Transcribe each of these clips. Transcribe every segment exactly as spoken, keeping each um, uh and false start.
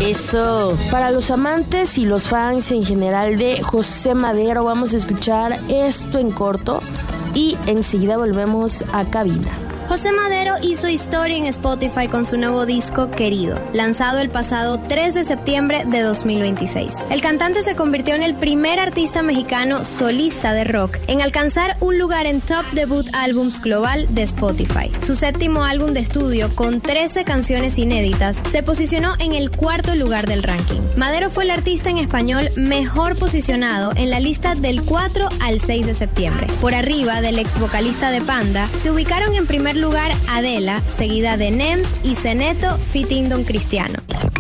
Eso. Para los amantes y los fans en general de José Madero, vamos a escuchar esto en corto y enseguida volvemos a cabina. José Madero hizo historia en Spotify con su nuevo disco Querido, lanzado el pasado tres de septiembre de dos mil veintiséis. El cantante se convirtió en el primer artista mexicano solista de rock en alcanzar un lugar en Top Debut Albums Global de Spotify. Su séptimo álbum de estudio, con trece canciones inéditas, se posicionó en el cuarto lugar del ranking. Madero fue el artista en español mejor posicionado en la lista del cuatro al seis de septiembre. Por arriba del ex vocalista de Panda, se ubicaron en primer lugar Adela, seguida de Nems y Zeneto featuring Don Cristiano.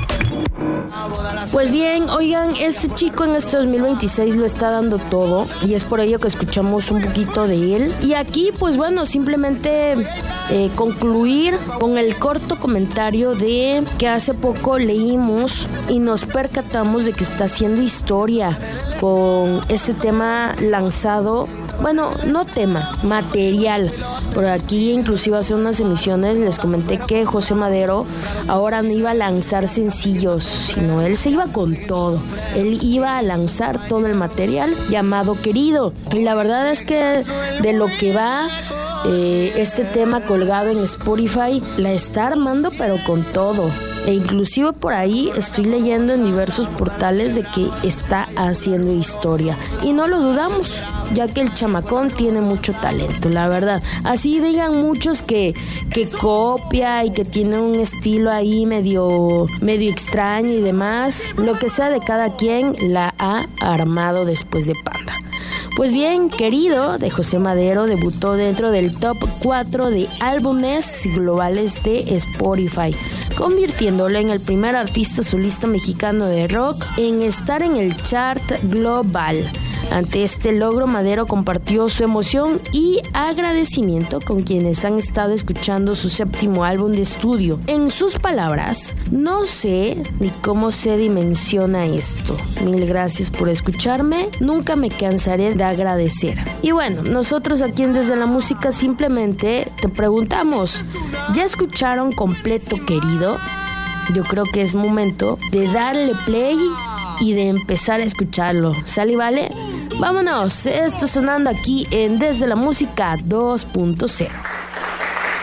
Pues bien, oigan, este chico en este dos mil veintiséis lo está dando todo y es por ello que escuchamos un poquito de él. Y aquí, pues bueno, simplemente eh, concluir con el corto comentario de que hace poco leímos y nos percatamos de que está haciendo historia con este tema lanzado. Bueno, no tema, material. Por aquí inclusive hace unas emisiones les comenté que José Madero ahora no iba a lanzar sencillos, sino él se iba con todo. Él iba a lanzar todo el material llamado Querido. Y la verdad es que de lo que va eh, este tema colgado en Spotify, la está armando pero con todo. E inclusive por ahí estoy leyendo en diversos portales de que está haciendo historia. Y no lo dudamos, ya que el chamacón tiene mucho talento, la verdad. Así digan muchos que, que copia y que tiene un estilo ahí medio, medio extraño y demás. Lo que sea de cada quien, la ha armado después de Panda. Pues bien, Querido, de José Madero, debutó dentro del top cuatro de álbumes globales de Spotify, convirtiéndolo en el primer artista solista mexicano de rock en estar en el chart global. Ante este logro, Madero compartió su emoción y agradecimiento con quienes han estado escuchando su séptimo álbum de estudio. En sus palabras, no sé ni cómo se dimensiona esto. Mil gracias por escucharme, nunca me cansaré de agradecer. Y bueno, nosotros aquí en Desde la Música simplemente te preguntamos, ¿ya escucharon completo Querido? Yo creo que es momento de darle play y de empezar a escucharlo. ¿Sale y vale? Vámonos, esto sonando aquí en Desde la Música dos punto cero.